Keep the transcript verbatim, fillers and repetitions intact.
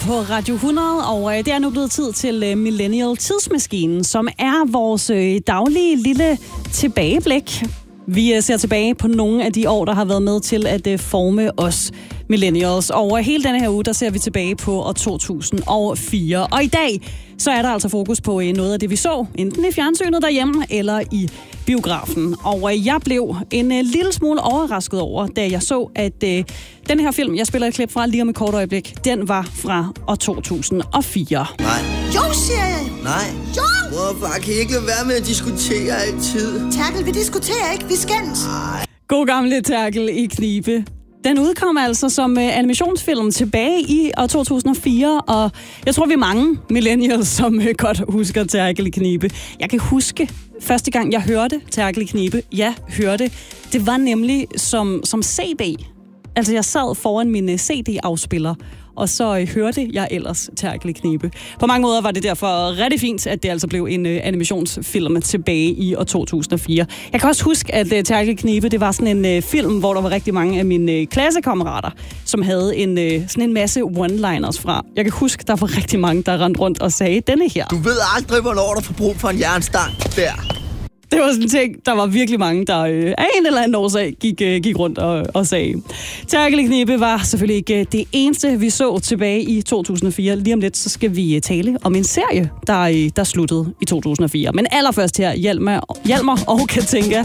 På Radio hundrede, og det er nu blevet tid til Millennial Tidsmaskinen, som er vores daglige lille tilbageblik. Vi ser tilbage på nogle af de år, der har været med til at forme os millennials. Og hele denne her uge, der ser vi tilbage på år to tusind og fire. Og i dag, så er der altså fokus på noget af det, vi så, enten i fjernsynet derhjemme eller i biografen. Og jeg blev en lille smule overrasket over, da jeg så, at øh, den her film, jeg spiller et klip fra lige om et kort øjeblik, den var fra år to tusind og fire. Nej. Jo, siger jeg. Nej. Jo. Hvorfor kan I ikke lade være med at diskutere altid? Terkel, vi diskuterer ikke, vi skændes. Nej. God gamle Terkel i knibe. Den udkom altså som uh, animationsfilm tilbage i år to tusind og fire, og jeg tror, vi er mange millennials, som uh, godt husker Terkel i knibe. Jeg kan huske første gang, jeg hørte Terkel i knibe. Ja, hørte. Det var nemlig som, som C D. Altså, jeg sad foran min C D-afspiller, og så øh, hørte jeg ellers Terkel i knibe. På mange måder var det derfor rigtig fint, at det altså blev en øh, animationsfilm tilbage i år to tusind og fire. Jeg kan også huske, at øh, Terkel i knibe, det var sådan en øh, film, hvor der var rigtig mange af mine øh, klassekammerater, som havde en, øh, sådan en masse one-liners fra. Jeg kan huske, der var rigtig mange, der rendte rundt og sagde denne her. Du ved aldrig, hvornår du får brug for en jernstang. Der. Det var sådan en ting, der var virkelig mange, der øh, af en eller anden årsag gik, øh, gik rundt og, og sagde. Terkel i knibe var selvfølgelig ikke øh, det eneste, vi så tilbage i to tusind og fire. Lige om lidt, så skal vi øh, tale om en serie, der, øh, der sluttede i to tusind og fire. Men allerførst her, Hjalmar, Hjalmar og Katinka.